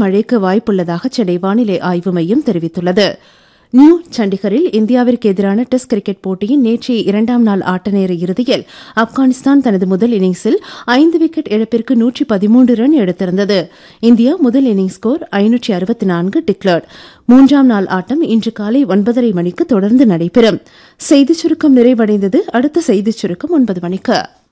மழைக்கு வாய்ப்புள்ளதாக சென்னை வானிலை ஆய்வு மையம் தெரிவித்துள்ளது. நியூ சண்டிகரில் இந்தியாவிற்கு எதிரான டெஸ்ட் கிரிக்கெட் போட்டியின் நேற்றைய இரண்டாம் நாள் ஆட்டநேர இறுதியில் ஆப்கானிஸ்தான் தனது முதல் இன்னிங்ஸில் 5 விக்கெட் இழப்பிற்கு 113 ரன் எடுத்திருந்தது. இந்தியா முதல் இன்னிங்ஸ் ஸ்கோர் 564 டிக்ளர்ட். மூன்றாம் நாள் ஆட்டம் இன்று காலை 9:30 மணிக்கு தொடர்ந்து நடைபெறும். செய்திச் சுருக்கம் நிறைவடைந்தது. அடுத்த செய்திச் சுருக்கம் 9 மணிக்கு.